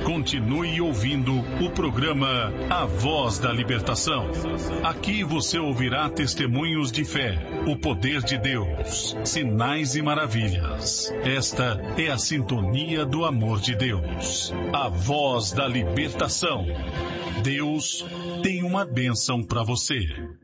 Continue ouvindo o programa A Voz da Libertação. Aqui você ouvirá testemunhos de fé, o poder de Deus, sinais e maravilhas. Esta é a sintonia do amor de Deus. A Voz da Libertação. Deus tem uma bênção para você.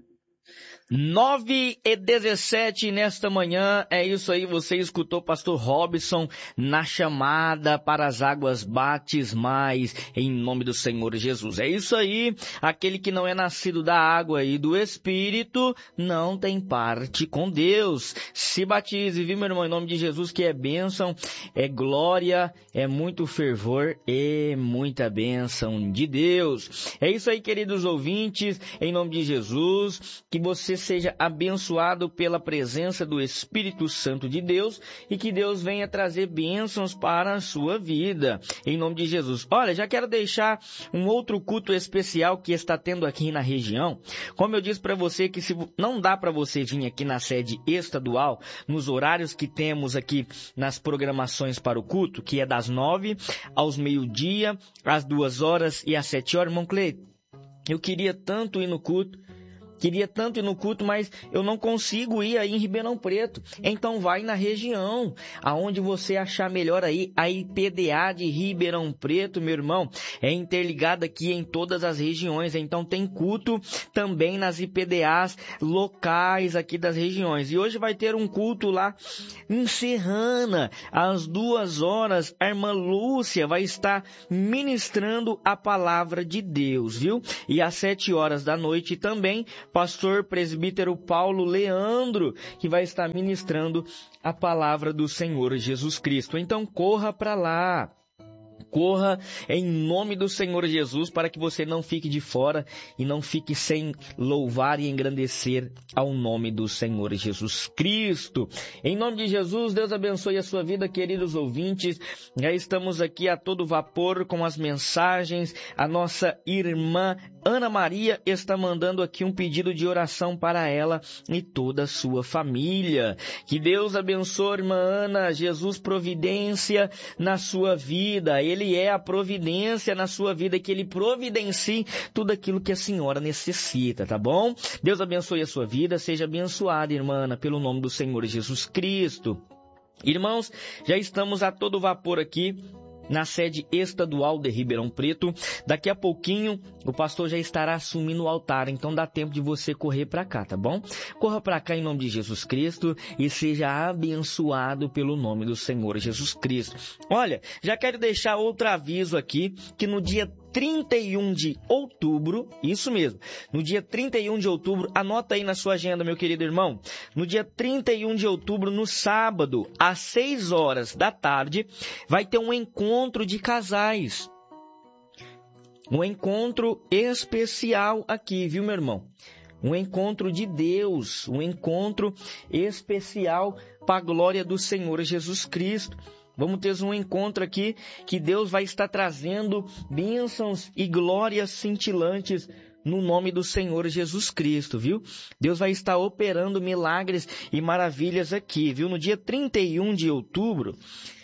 9h17 nesta manhã, é isso aí, você escutou o pastor Robson na chamada para as águas batismais, em nome do Senhor Jesus. É isso aí, aquele que não é nascido da água e do Espírito, não tem parte com Deus. Se batize, viu, meu irmão, em nome de Jesus, que é bênção, é glória, é muito fervor e muita bênção de Deus. É isso aí, queridos ouvintes, em nome de Jesus, que você seja abençoado pela presença do Espírito Santo de Deus e que Deus venha trazer bênçãos para a sua vida, em nome de Jesus. Olha, já quero deixar um outro culto especial que está tendo aqui na região. Como eu disse para você que se não dá para você vir aqui na sede estadual, nos horários que temos aqui nas programações para o culto, que é das 9 aos meio-dia, às 2 horas e às 7 horas, irmão Cleito, eu queria tanto ir no culto, mas eu não consigo ir aí em Ribeirão Preto. Então vai na região, aonde você achar melhor aí, a IPDA de Ribeirão Preto, meu irmão, é interligada aqui em todas as regiões. Então tem culto também nas IPDAs locais aqui das regiões. E hoje vai ter um culto lá em Serrana, às 2 horas, a irmã Lúcia vai estar ministrando a palavra de Deus, viu? E às 7 horas da noite também, pastor presbítero Paulo Leandro, que vai estar ministrando a palavra do Senhor Jesus Cristo. Então corra para lá. Corra em nome do Senhor Jesus para que você não fique de fora e não fique sem louvar e engrandecer ao nome do Senhor Jesus Cristo. Em nome de Jesus, Deus abençoe a sua vida, queridos ouvintes. Já estamos aqui a todo vapor com as mensagens. A nossa irmã Ana Maria está mandando aqui um pedido de oração para ela e toda a sua família. Que Deus abençoe, irmã Ana, Jesus providência na sua vida. Ele é a providência na sua vida, que Ele providencie tudo aquilo que a senhora necessita, tá bom? Deus abençoe a sua vida, seja abençoada, irmã Ana, pelo nome do Senhor Jesus Cristo. Irmãos, já estamos a todo vapor aqui na sede estadual de Ribeirão Preto. Daqui a pouquinho o pastor já estará assumindo o altar, então dá tempo de você correr para cá, tá bom? Corra para cá em nome de Jesus Cristo e seja abençoado pelo nome do Senhor Jesus Cristo. Olha, já quero deixar outro aviso aqui, que no dia 31 de outubro, isso mesmo, no dia 31 de outubro, anota aí na sua agenda, meu querido irmão, no dia 31 de outubro, no sábado, às 6 horas da tarde, vai ter um encontro de casais. Um encontro especial aqui, viu, meu irmão? Um encontro de Deus, um encontro especial para a glória do Senhor Jesus Cristo. Vamos ter um encontro aqui que Deus vai estar trazendo bênçãos e glórias cintilantes no nome do Senhor Jesus Cristo, viu? Deus vai estar operando milagres e maravilhas aqui, viu? No dia 31 de outubro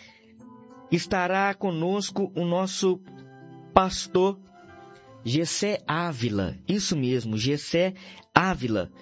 estará conosco o nosso pastor Gessé Ávila, isso mesmo, Gessé Ávila,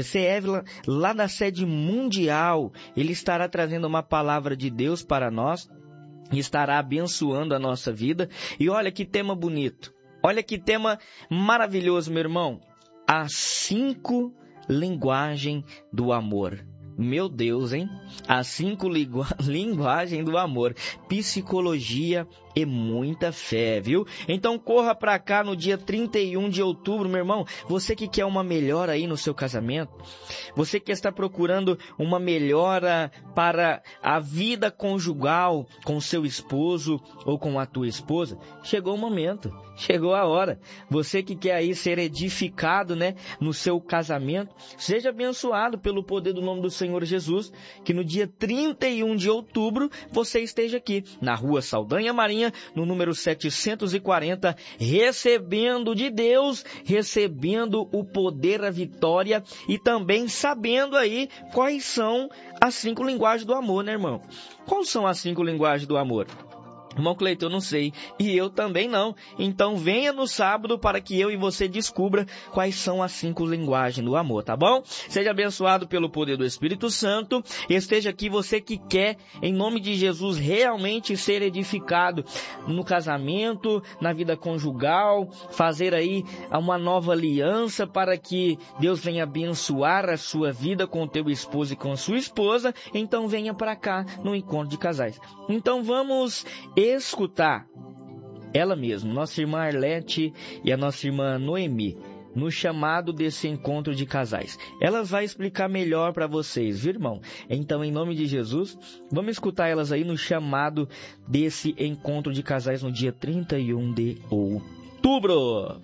lá da sede mundial, ele estará trazendo uma palavra de Deus para nós, estará abençoando a nossa vida. E olha que tema bonito, olha que tema maravilhoso, meu irmão, as 5 linguagens do amor. Meu Deus, hein? As 5 linguagens do amor, psicologia e muita fé, viu? Então corra pra cá no dia 31 de outubro, meu irmão. Você que quer uma melhora aí no seu casamento, você que está procurando uma melhora para a vida conjugal com seu esposo ou com a tua esposa, chegou o momento, chegou a hora. Você que quer aí ser edificado, né, no seu casamento, seja abençoado pelo poder do nome do Senhor Jesus, que no dia 31 de outubro você esteja aqui na Rua Saldanha Marinha, no número 740, recebendo de Deus, recebendo o poder, a vitória e também sabendo aí quais são as 5 linguagens do amor, né, irmão? Quais são as 5 linguagens do amor? Irmão Cleiton, eu não sei. E eu também não. Então venha no sábado para que eu e você descubra quais são as 5 linguagens do amor, tá bom? Seja abençoado pelo poder do Espírito Santo. Esteja aqui você que quer, em nome de Jesus, realmente ser edificado no casamento, na vida conjugal, fazer aí uma nova aliança para que Deus venha abençoar a sua vida com o teu esposo e com a sua esposa. Então venha para cá no encontro de casais. Então vamos escutar ela mesma, nossa irmã Arlete e a nossa irmã Noemi, no chamado desse encontro de casais. Ela vai explicar melhor para vocês, viu, irmão? Então, em nome de Jesus, vamos escutar elas aí no chamado desse encontro de casais no dia 31 de outubro.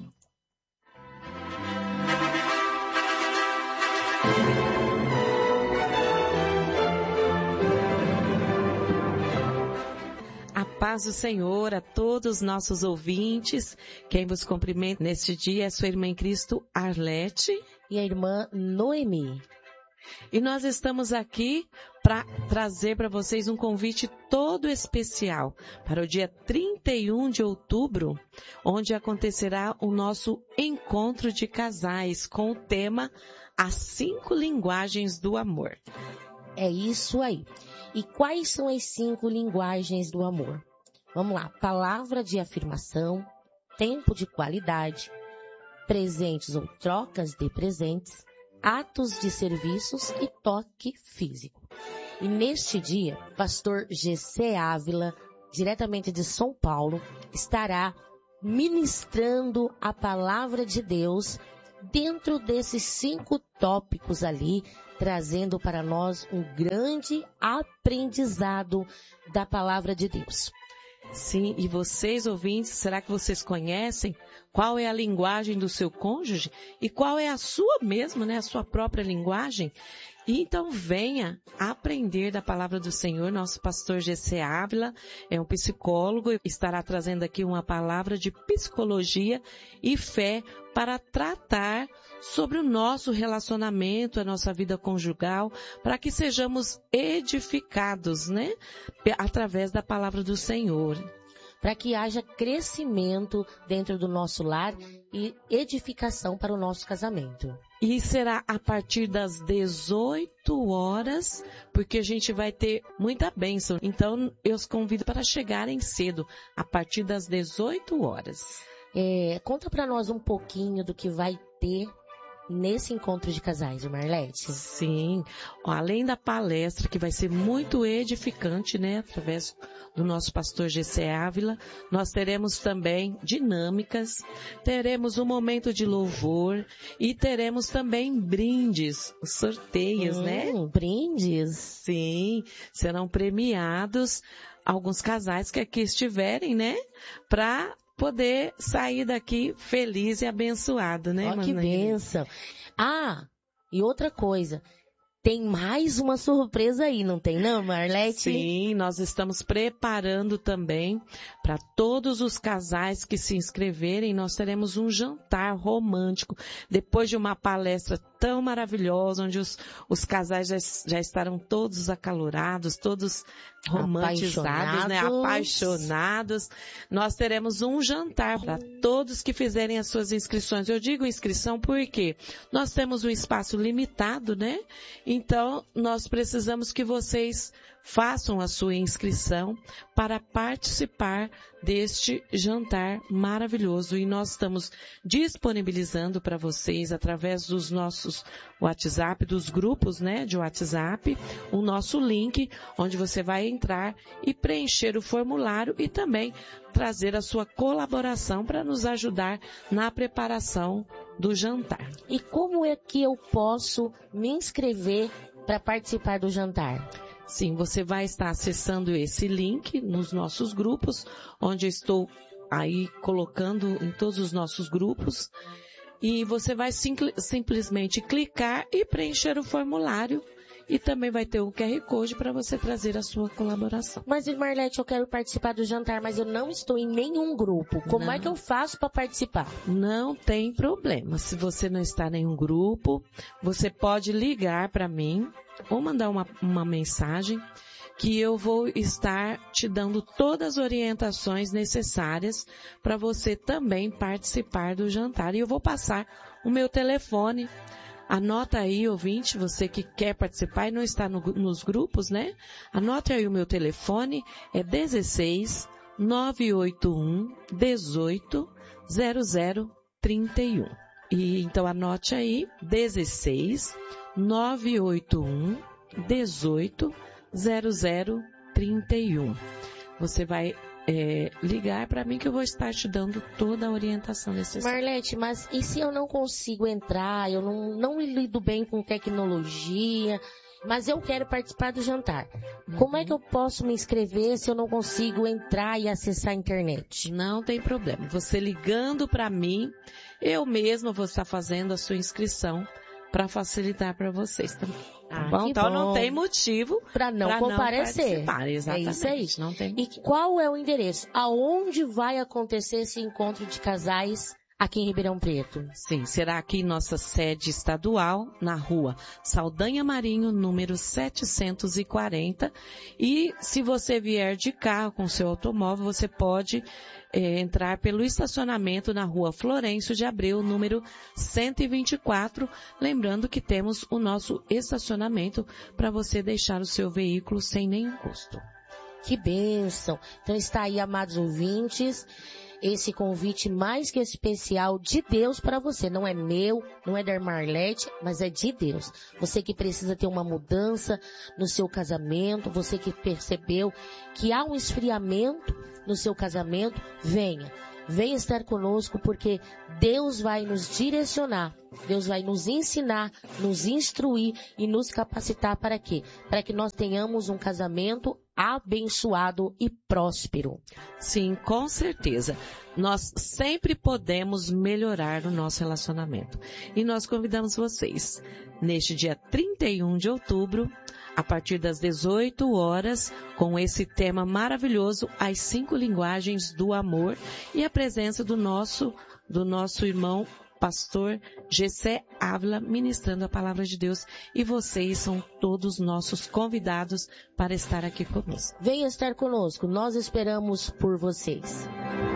Paz do Senhor a todos os nossos ouvintes. Quem vos cumprimenta neste dia é sua irmã em Cristo, Arlete. E a irmã Noemi. E nós estamos aqui para trazer para vocês um convite todo especial para o dia 31 de outubro, onde acontecerá o nosso encontro de casais com o tema As 5 Linguagens do Amor. É isso aí. E quais são as 5 linguagens do amor? Vamos lá. Palavra de afirmação, tempo de qualidade, presentes ou trocas de presentes, atos de serviços e toque físico. E neste dia, pastor Gessé Ávila, diretamente de São Paulo, estará ministrando a palavra de Deus dentro desses 5 tópicos ali, trazendo para nós um grande aprendizado da palavra de Deus. Sim, e vocês ouvintes, será que vocês conhecem qual é a linguagem do seu cônjuge e qual é a sua mesma, né, a sua própria linguagem? E então venha aprender da palavra do Senhor. Nosso pastor Gessé Ávila é um psicólogo, estará trazendo aqui uma palavra de psicologia e fé para tratar sobre o nosso relacionamento, a nossa vida conjugal, para que sejamos edificados, né? Através da palavra do Senhor. Para que haja crescimento dentro do nosso lar e edificação para o nosso casamento. E será a partir das 18 horas, porque a gente vai ter muita bênção. Então, eu os convido para chegarem cedo, a partir das 18 horas. Conta para nós um pouquinho do que vai ter nesse encontro de casais, Marlete. Sim, além da palestra, que vai ser muito edificante, né, através do nosso pastor Gessé Ávila, nós teremos também dinâmicas, teremos um momento de louvor e teremos também brindes, sorteios, né? Brindes? Sim, serão premiados alguns casais que aqui estiverem, né, para poder sair daqui feliz e abençoado, né, Que bênção. E outra coisa, tem mais uma surpresa aí, não tem não, Marlete? Sim, nós estamos preparando também para todos os casais que se inscreverem, nós teremos um jantar romântico, depois de uma palestra tão maravilhosa, onde os casais já estarão todos acalorados, todos romantizados, né? Apaixonados. Nós teremos um jantar para todos que fizerem as suas inscrições. Eu digo inscrição porque nós temos um espaço limitado, né? Então, nós precisamos que vocês façam a sua inscrição para participar deste jantar maravilhoso. E nós estamos disponibilizando para vocês, através dos nossos WhatsApp, dos grupos, né, de WhatsApp, o nosso link, onde você vai entrar e preencher o formulário e também trazer a sua colaboração para nos ajudar na preparação do jantar. E como é que eu posso me inscrever para participar do jantar? Sim, você vai estar acessando esse link nos nossos grupos, onde eu estou aí colocando em todos os nossos grupos, e você vai simplesmente clicar e preencher o formulário, e também vai ter o QR Code para você trazer a sua colaboração. Mas, Marlete, eu quero participar do jantar, mas eu não estou em nenhum grupo. Como é que eu faço para participar? Não tem problema. Se você não está em nenhum grupo, você pode ligar para mim ou mandar uma mensagem que eu vou estar te dando todas as orientações necessárias para você também participar do jantar. E eu vou passar o meu telefone. Anota aí, ouvinte, você que quer participar e não está nos grupos, né? Anota aí o meu telefone, é 16 981 18 0031. E então anote aí, 16 981 18 0031. Você vai ligar para mim que eu vou estar te dando toda a orientação necessária. Marlete, mas e se eu não consigo entrar, eu não lido bem com tecnologia, mas eu quero participar do jantar? Como é que eu posso me inscrever se eu não consigo entrar e acessar a internet? Não tem problema. Você ligando para mim, eu mesma vou estar fazendo a sua inscrição para facilitar para vocês também. Bom, então não tem motivo para não comparecer. Exatamente. É isso aí. Não tem. E qual é o endereço? Aonde vai acontecer esse encontro de casais aqui em Ribeirão Preto? Sim, será aqui em nossa sede estadual, na rua Saldanha Marinho, número 740. E se você vier de carro com seu automóvel, você pode entrar pelo estacionamento na rua Florencio de Abreu, número 124. Lembrando que temos o nosso estacionamento para você deixar o seu veículo sem nenhum custo. Que bênção! Então está aí, amados ouvintes, esse convite mais que especial de Deus para você. Não é meu, não é da Marlete, mas é de Deus. Você que precisa ter uma mudança no seu casamento, você que percebeu que há um esfriamento no seu casamento, venha estar conosco, porque Deus vai nos direcionar, Deus vai nos ensinar, nos instruir e nos capacitar para quê? Para que nós tenhamos um casamento abençoado e próspero. Sim, com certeza. Nós sempre podemos melhorar o nosso relacionamento. E nós convidamos vocês, neste dia 31 de outubro, a partir das 18 horas, com esse tema maravilhoso, as 5 linguagens do amor, e a presença do nosso irmão pastor Gessé Ávila, ministrando a palavra de Deus, e vocês são todos nossos convidados para estar aqui conosco. Venha estar conosco, nós esperamos por vocês.